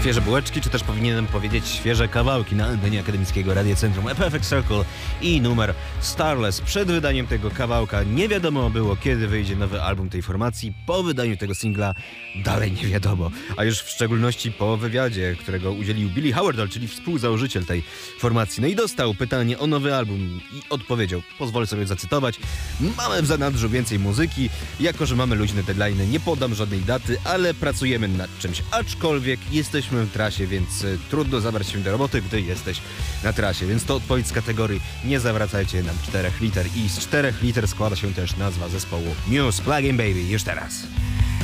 świeże bułeczki, czy też powinienem powiedzieć świeże kawałki na antenie Akademickiego Radia Centrum A Perfect Circle i numer Starless. Przed wydaniem tego kawałka nie wiadomo było, kiedy wyjdzie nowy album tej formacji. Po wydaniu tego singla dalej nie wiadomo. A już w szczególności po wywiadzie, którego udzielił Billy Howerdall, czyli współzałożyciel tej formacji. No i dostał pytanie o nowy album i odpowiedział. Pozwolę sobie zacytować. Mamy w zanadrzu więcej muzyki. Jako że mamy luźne deadline, nie podam żadnej daty, ale pracujemy nad czymś. Aczkolwiek jesteśmy w trasie, więc trudno zabrać się do roboty, gdy jesteś na trasie. Więc to odpowiedź z kategorii nie zawracajcie nam 4 liter. I z 4 liter składa się też nazwa zespołu Muse, Plug-in Baby. Już teraz.